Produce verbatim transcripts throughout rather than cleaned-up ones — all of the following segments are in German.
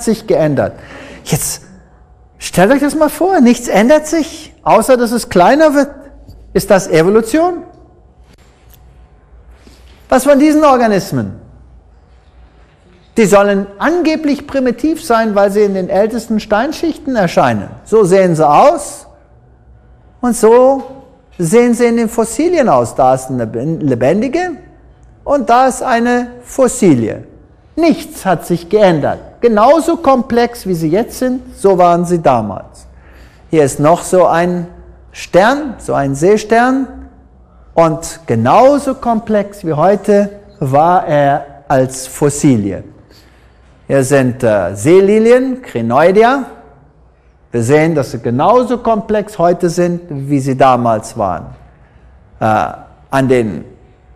hat sich geändert. Jetzt stellt euch das mal vor, nichts ändert sich, außer dass es kleiner wird. Ist das Evolution? Was von diesen Organismen? Die sollen angeblich primitiv sein, weil sie in den ältesten Steinschichten erscheinen. So sehen sie aus und so sehen sie in den Fossilien aus. Da ist eine lebendige und da ist eine Fossilie. Nichts hat sich geändert. Genauso komplex wie sie jetzt sind, so waren sie damals. Hier ist noch so ein Stern, so ein Seestern, und genauso komplex wie heute war er als Fossilie. Hier sind äh, Seelilien, Crinoidea. Wir sehen, dass sie genauso komplex heute sind, wie sie damals waren. Äh, an den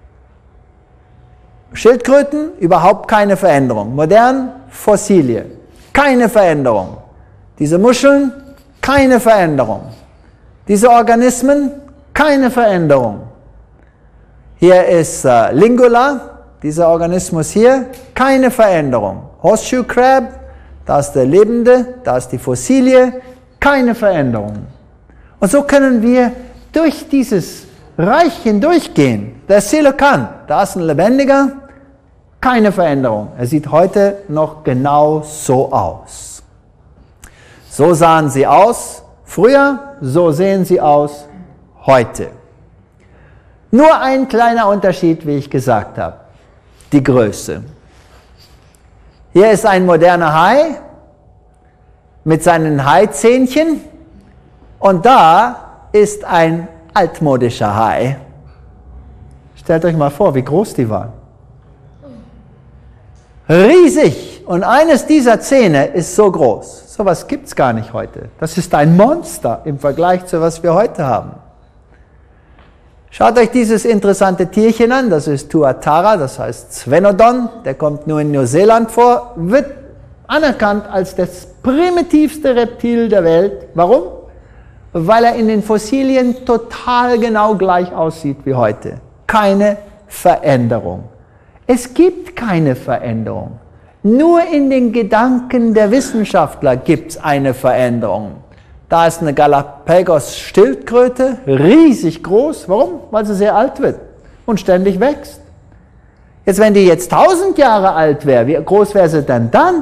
Schildkröten überhaupt keine Veränderung. Modern, Fossilie, keine Veränderung. Diese Muscheln, keine Veränderung. Diese Organismen, keine Veränderung. Hier ist äh, Lingula, dieser Organismus hier, keine Veränderung. Horseshoe Crab, da ist der Lebende, da ist die Fossilie, keine Veränderung. Und so können wir durch dieses Reich hindurchgehen. Der Coelacanth, da ist ein Lebendiger, keine Veränderung. Er sieht heute noch genau so aus. So sahen sie aus früher, so sehen sie aus heute. Nur ein kleiner Unterschied, wie ich gesagt habe, die Größe. Hier ist ein moderner Hai mit seinen Haizähnchen und da ist ein altmodischer Hai. Stellt euch mal vor, wie groß die waren. Riesig! Und eines dieser Zähne ist so groß. So etwas gibt es gar nicht heute. Das ist ein Monster im Vergleich zu was wir heute haben. Schaut euch dieses interessante Tierchen an, das ist Tuatara, das heißt Svenodon, der kommt nur in Neuseeland vor, wird anerkannt als das primitivste Reptil der Welt. Warum? Weil er in den Fossilien total genau gleich aussieht wie heute. Keine Veränderung. Es gibt keine Veränderung. Nur in den Gedanken der Wissenschaftler gibt es eine Veränderung. Da ist eine Galapagos-Schildkröte, riesig groß. Warum? Weil sie sehr alt wird und ständig wächst. Jetzt, wenn die jetzt tausend Jahre alt wäre, wie groß wäre sie denn dann?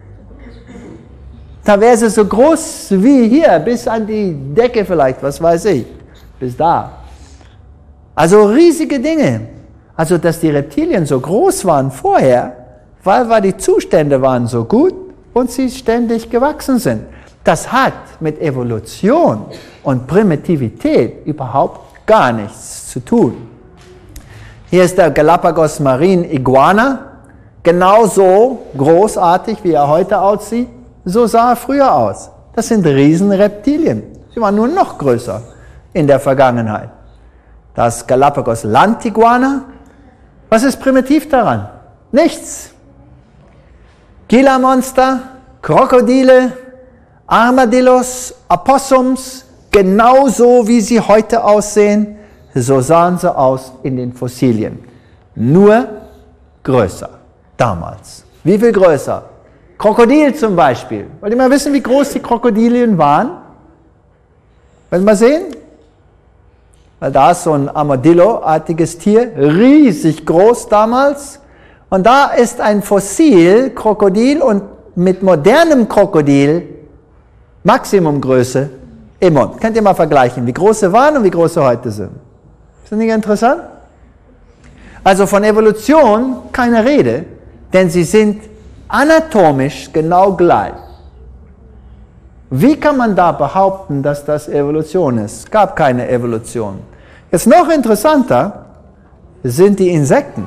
Da wäre sie so groß wie hier, bis an die Decke vielleicht, was weiß ich, bis da. Also riesige Dinge. Also, dass die Reptilien so groß waren vorher, weil, weil die Zustände waren so gut und sie ständig gewachsen sind. Das hat mit Evolution und Primitivität überhaupt gar nichts zu tun. Hier ist der Galapagos Marine Iguana, genauso großartig, wie er heute aussieht, so sah er früher aus. Das sind Riesenreptilien. Sie waren nur noch größer in der Vergangenheit. Das Galapagos Landiguana, was ist primitiv daran? Nichts. Gila-Monster, Krokodile, Armadillos, Opossums, genauso wie sie heute aussehen, so sahen sie aus in den Fossilien. Nur größer, damals. Wie viel größer? Krokodil zum Beispiel. Wollt ihr mal wissen, wie groß die Krokodilien waren? Wollt ihr mal sehen? Weil da ist so ein Armadillo-artiges Tier, riesig groß damals. Und da ist ein Fossil, Krokodil, und mit modernem Krokodil Maximumgröße im Mund. Könnt ihr mal vergleichen, wie groß sie waren und wie groß sie heute sind. Ist das nicht interessant? Also von Evolution keine Rede, denn sie sind anatomisch genau gleich. Wie kann man da behaupten, dass das Evolution ist? Es gab keine Evolution. Jetzt noch interessanter sind die Insekten.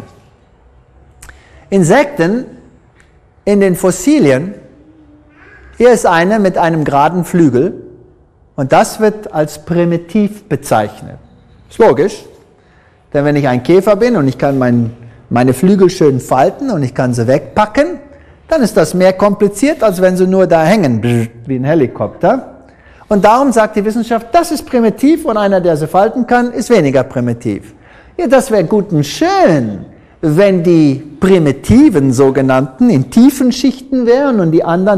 Insekten in den Fossilien, hier ist eine mit einem geraden Flügel und das wird als primitiv bezeichnet. Ist logisch, denn wenn ich ein Käfer bin und ich kann mein, meine Flügel schön falten und ich kann sie wegpacken, dann ist das mehr kompliziert, als wenn sie nur da hängen, wie ein Helikopter. Und darum sagt die Wissenschaft, das ist primitiv und einer, der sie falten kann, ist weniger primitiv. Ja, das wäre gut und schön, wenn die primitiven sogenannten in tiefen Schichten wären und die anderen